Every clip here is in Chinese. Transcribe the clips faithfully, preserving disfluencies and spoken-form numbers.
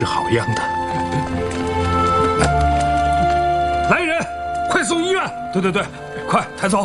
是好样的。来人，快送医院！对对对，快抬走。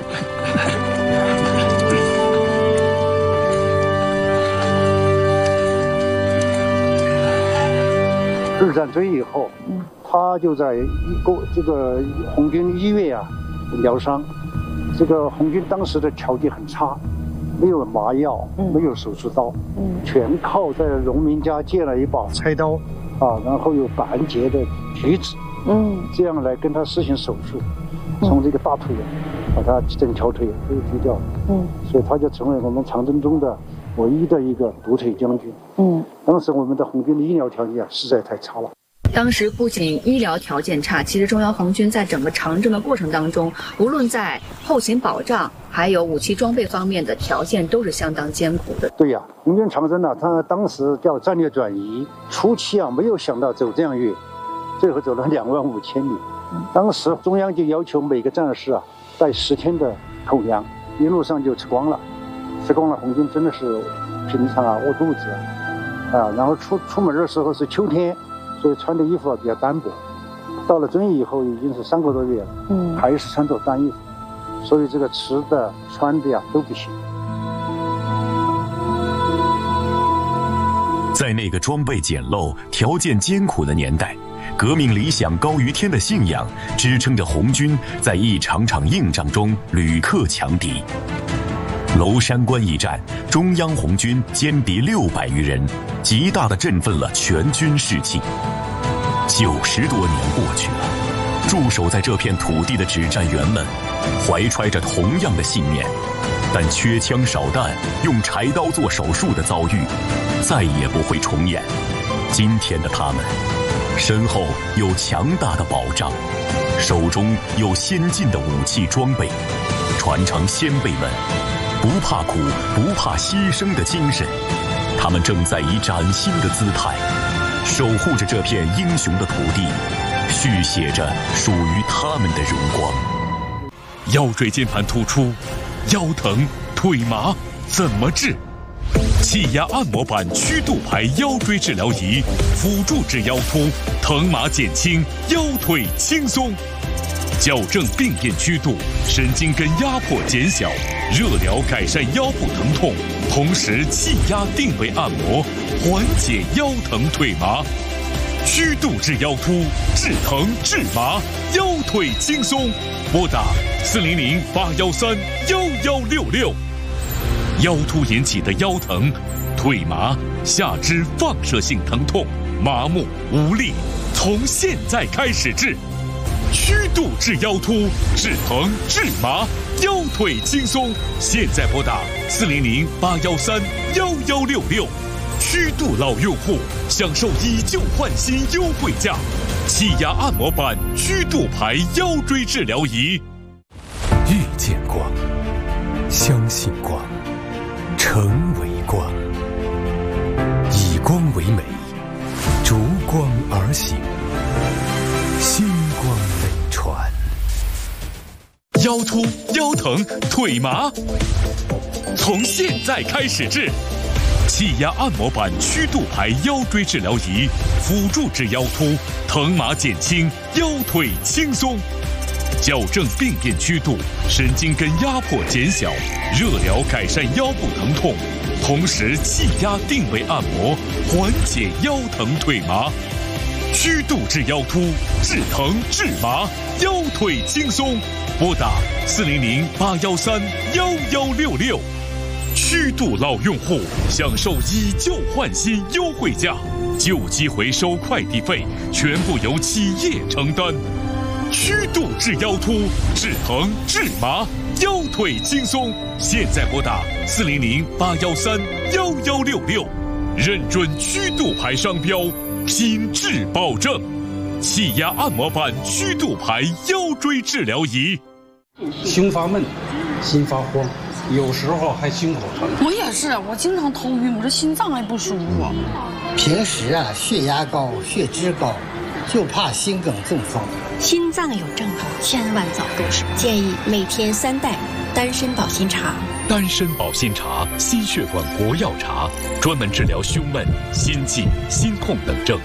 日战争以后，嗯，他就在一个这个红军医院啊疗伤。这个红军当时的条件很差，没有麻药，嗯、没有手术刀，嗯，全靠在农民家借了一把菜刀，啊，然后有板结的锯子，嗯，这样来跟他实行手术，从这个大腿把他整条腿都锯掉了，嗯，所以他就成为我们长征中的唯一的一个独腿将军。嗯，当时我们的红军的医疗条件实在太差了。 当时不仅医疗条件差，其实中央红军在整个长征的过程当中，无论在后勤保障还有武器装备方面的条件都是相当艰苦的。 对呀、啊，红军长征呢，他当时叫战略转移，初期啊没有想到走这样远，最后走了两万五千里。当时中央就要求每个战士啊带十天的口粮，一路上就吃光了，吃光了，红军真的是平常啊饿肚子啊，啊然后出出门的时候是秋天。所以穿的衣服啊比较单薄，到了遵义以后已经是三个多月了，嗯，还是穿着单衣服，所以这个吃的穿的呀都不行。 在那个装备简陋、条件艰苦的年代，革命理想高于天的信仰支撑着红军在一场场硬仗中屡克强敌。娄山关一战，中央红军歼敌六百余人，极大地振奋了全军士气。九十多年过去了，驻守在这片土地的指战员们，怀揣着同样的信念，但缺枪少弹、用柴刀做手术的遭遇，再也不会重演。今天的他们，身后有强大的保障，手中有先进的武器装备，传承先辈们不怕苦、不怕牺牲的精神。他们正在以崭新的姿态，守护着这片英雄的土地，续写着属于他们的荣光。 腰椎间盘突出、腰疼、腿麻怎么治？气压按摩板曲度牌腰椎治疗仪，辅助治腰突，疼麻减轻，腰腿轻松。矫正病变曲度，神经根压迫减小，热疗改善腰部疼痛，同时气压定位按摩，缓解腰疼腿麻。曲度治腰突，治疼治麻，腰腿轻松。拨打四零零八幺三幺幺六六。腰突引起的腰疼、腿麻、下肢放射性疼痛、麻木无力，从现在开始治。曲度治腰突，治疼治麻，腰腿轻松。现在拨打四零零八幺三幺幺六六。曲度老用户享受以旧换新优惠价，气压按摩板曲度牌腰椎治疗仪。 遇见光，相信光，成为光，以光为美，逐光而行，星光飞传。 腰突、腰疼、腿麻，从现在开始治。气压按摩板曲度牌腰椎治疗仪，辅助治腰突，疼麻减轻，腰腿轻松。矫正病变曲度，神经根压迫减小，热疗改善腰部疼痛，同时气压定位按摩，缓解腰疼腿麻。曲度治腰突，治疼治麻，腰腿轻松。拨打四零零八幺三幺幺六六。曲度老用户享受以旧换新优惠价，旧机回收快递费全部由企业承担。曲度治腰突，治疼治麻，腰腿轻松。现在拨打四零零八幺三幺幺六六，认准曲度牌商标，品质保证。气压按摩板曲度牌腰椎治疗仪。 胸发闷，心发慌，有时候还心口疼。 我也是，我经常头晕，我这心脏还不舒服。 平时啊，血压高、血脂高，就怕心梗中风。 心脏有症状，千万早动手。建议每天三袋丹参保心茶。 丹参保心茶，心血管国药茶，专门治疗胸闷、心悸、心痛等症。